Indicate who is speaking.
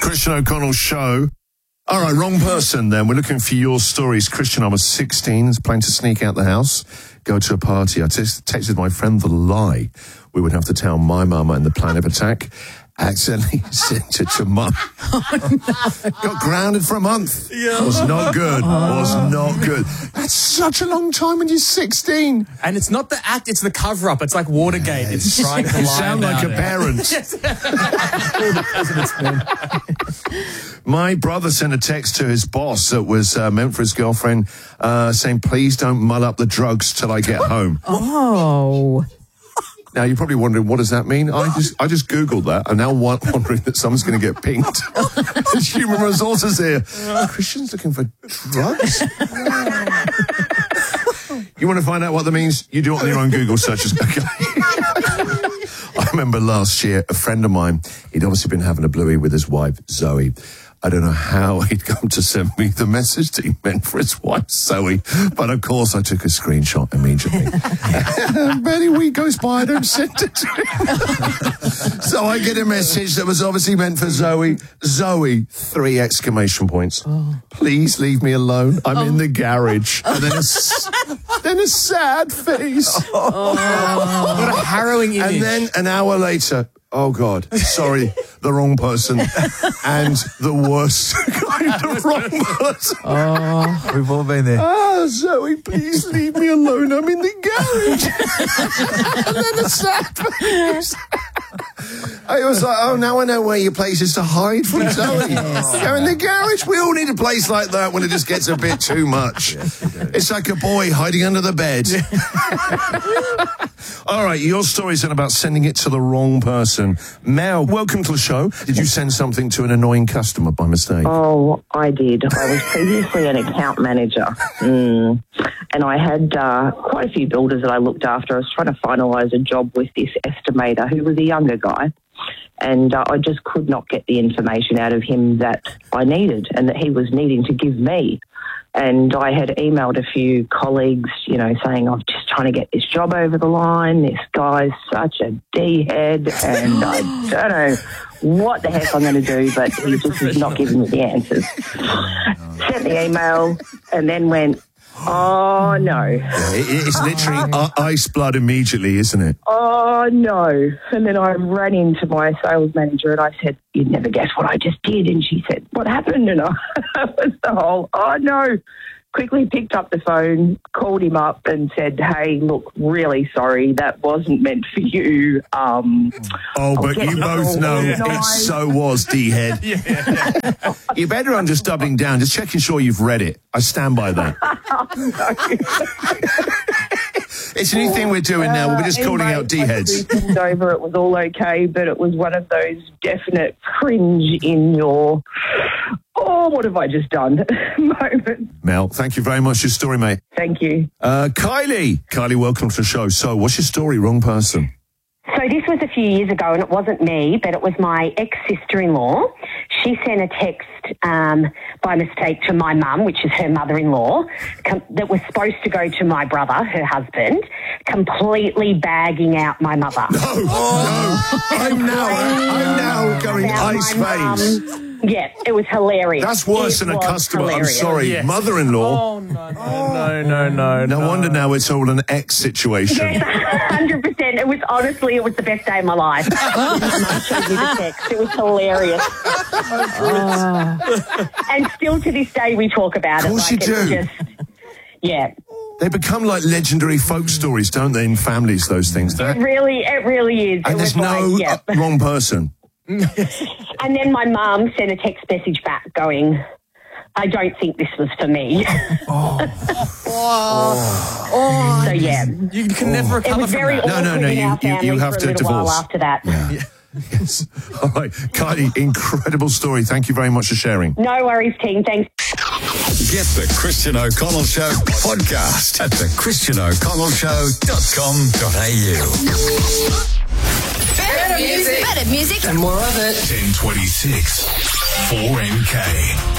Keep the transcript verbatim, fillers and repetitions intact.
Speaker 1: Christian O'Connell Show. All right, wrong person then. We're looking for your stories. Christian, I was sixteen, was planning to sneak out the house, go to a party. I t- texted my friend the lie we would have to tell my mum and the plan of attack. Accidentally sent it to mum. Oh, no. Got grounded for a month. Yeah. Was not good. Oh. Was not good. That's such a long time when you're sixteen.
Speaker 2: And it's not the act, it's the cover-up. It's like Watergate. Yes. It's trying to lie.
Speaker 1: You sound like a parent. My brother sent a text to his boss that was uh, meant for his girlfriend uh, saying, please don't mull up the drugs till I get home.
Speaker 3: Oh.
Speaker 1: Now, you're probably wondering, what does that mean? I just I just Googled that. I'm now wondering that someone's going to get pinged. There's human resources here. Christian's looking for drugs? You want to find out what that means? You do it on your own Google searches. Okay. I remember last year, a friend of mine, he'd obviously been having a bluey with his wife, Zoe. I don't know how he'd come to send me the message that he meant for his wife, Zoe. But, of course, I took a screenshot immediately. About a week goes by, I don't send it to him. So I get a message that was obviously meant for Zoe. Zoe, three exclamation points. Oh. Please leave me alone. I'm oh. in the garage. And then a, then a sad face.
Speaker 2: Oh. What a harrowing image.
Speaker 1: And then an hour later... Oh, God, sorry, the wrong person. And the worst kind of wrong person.
Speaker 4: Oh, we've all been there.
Speaker 1: Ah, Zoe, please leave me alone. I'm in the garage. And then a sad face. I was like, oh, now I know where your place is to hide from Zoe. Yes. Go in the garage. We all need a place like that when it just gets a bit too much. Yes, it's like a boy hiding under the bed. All right, your story's about sending it to the wrong person. Mel, welcome to the show. Did you send something to an annoying customer by mistake?
Speaker 5: Oh, I did. I was previously an account manager. Mm. And I had uh, quite a few builders that I looked after. I was trying to finalise a job with this estimator who was a younger guy. And uh, I just could not get the information out of him that I needed and that he was needing to give me. And I had emailed a few colleagues, you know, saying, I'm just trying to get this job over the line. This guy's such a D-head and I don't know what the heck I'm going to do, but he just is not giving me the answers. Sent the email and then went, oh, no.
Speaker 1: Yeah, it, it's literally oh. ice blood immediately, isn't it?
Speaker 5: Oh, no. And then I ran into my sales manager and I said, you'd never guess what I just did. And she said, what happened? And I was the whole, oh, no. Quickly picked up the phone, called him up and said, hey, look, really sorry, that wasn't meant for you. Um,
Speaker 1: oh, but you both know it so was, D-head. Yeah, yeah, yeah. You're better on just doubling down, just checking sure you've read it. I stand by that. It's a new thing we're doing now. We're just uh, calling out D-heads.
Speaker 5: Over, it was all okay, but it was one of those definite cringe in your... Oh, what have I just done? moment.
Speaker 1: Mel, thank you very much for your story, mate.
Speaker 5: Thank you.
Speaker 1: Uh, Kylie. Kylie, welcome to the show. So, what's your story? Wrong person.
Speaker 6: So this was a few years ago, and it wasn't me, but it was my ex-sister-in-law. She sent a text um, by mistake to my mum, which is her mother-in-law, com- that was supposed to go to my brother, her husband, completely bagging out my mother.
Speaker 1: No, oh, no. I'm now, I'm now going ice veins.
Speaker 6: Yeah, it was hilarious.
Speaker 1: That's worse
Speaker 6: it
Speaker 1: than a customer.
Speaker 6: Hilarious.
Speaker 1: I'm sorry, yes. Mother-in-law.
Speaker 2: Oh, no, no, no, no, no.
Speaker 1: No wonder now it's all an ex situation.
Speaker 6: Yes, one hundred percent. It was honestly, it was the best day of my life. I showed you the text. It was hilarious. Oh. And still to this day, we talk about it.
Speaker 1: Of course
Speaker 6: like
Speaker 1: you
Speaker 6: it's
Speaker 1: do.
Speaker 6: Just, yeah.
Speaker 1: They become like legendary folk stories, don't they, in families, those things?
Speaker 6: It really, it really is.
Speaker 1: And
Speaker 6: it
Speaker 1: there's no
Speaker 6: like, yeah.
Speaker 1: uh, wrong person.
Speaker 6: And then my mum sent a text message back going, I don't think this was for me.
Speaker 2: Oh. oh. oh.
Speaker 6: So, yeah.
Speaker 2: You can never recover
Speaker 6: It was very
Speaker 2: from
Speaker 6: awkward
Speaker 1: no, no, no,
Speaker 6: in
Speaker 1: you,
Speaker 6: our family
Speaker 1: you, you have
Speaker 6: for a
Speaker 1: to
Speaker 6: little
Speaker 1: divorce.
Speaker 6: while after that.
Speaker 1: Yeah. Yeah. Yes. All right. Kylie, incredible story. Thank you very much for sharing.
Speaker 6: No worries, team. Thanks.
Speaker 7: Get the Christian O'Connell Show podcast at the christian o'connell show dot com dot a u.
Speaker 8: Better music. Better music.
Speaker 7: And more of it. ten twenty-six. four N K.